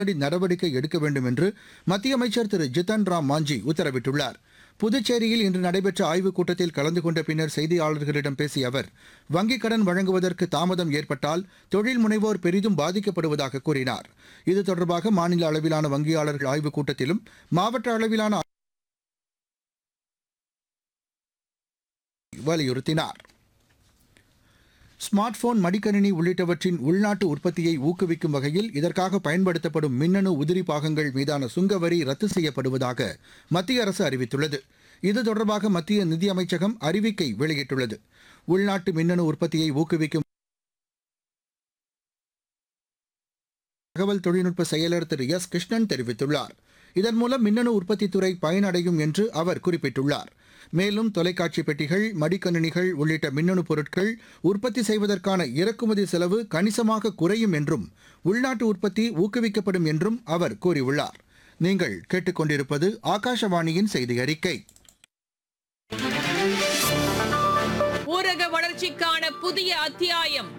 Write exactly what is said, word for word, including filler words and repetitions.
நடவடிக்கை எடுக்க வேண்டும் என்று மத்திய அமைச்சர் திரு ஜித்தன் ராம் மாஞ்சி உத்தரவிட்டுள்ளார். புதுச்சேரியில் இன்று நடைபெற்ற ஆய்வுக் கூட்டத்தில் கலந்து கொண்ட பின்னர் செய்தியாளர்களிடம் பேசிய அவர், வங்கிக் கடன் வழங்குவதற்கு தாமதம் ஏற்பட்டால் தொழில் முனைவோர் பெரிதும் பாதிக்கப்படுவதாக கூறினார். இது தொடர்பாக மாநில அளவிலான வங்கியாளர்கள் ஆய்வுக் கூட்டத்திலும் மாவட்ட அளவிலான வலியுறுத்தினார். ஸ்மார்ட் போன், மடிக்கணினி உள்ளிட்டவற்றின் உள்நாட்டு உற்பத்தியை ஊக்குவிக்கும் வகையில் இதற்காக பயன்படுத்தப்படும் மின்னணு உதிரி பாகங்கள் மீதான சுங்க வரி ரத்து செய்யப்படுவதாக மத்திய அரசு அறிவித்துள்ளது. இது தொடர்பாக மத்திய நிதியமைச்சகம் அறிவிக்கை வெளியிட்டுள்ளது. உள்நாட்டு மின்னணு உற்பத்தியை ஊக்குவிக்கும் தகவல் தொழில்நுட்ப செயலர் திரு எஸ் கிருஷ்ணன் தெரிவித்துள்ளார். இதன் மூலம் மின்னணு உற்பத்தித் துறை பயனடையும் என்று அவர் குறிப்பிட்டுள்ளார். மேலும் தொலைக்காட்சி பெட்டிகள், மடிக்கணினிகள் உள்ளிட்ட மின்னணு பொருட்கள் உற்பத்தி செய்வதற்கான இறக்குமதி செலவு கணிசமாக குறையும் என்றும் உள்நாட்டு உற்பத்தி ஊக்குவிக்கப்படும் என்றும் அவர் கூறியுள்ளார். நீங்கள் கேட்டுக்கொண்டிருப்பது ஆகாஷவாணியின் செய்தி அறிக்கை. ஊரக வளர்ச்சிக்கான புதிய அத்தியாயம்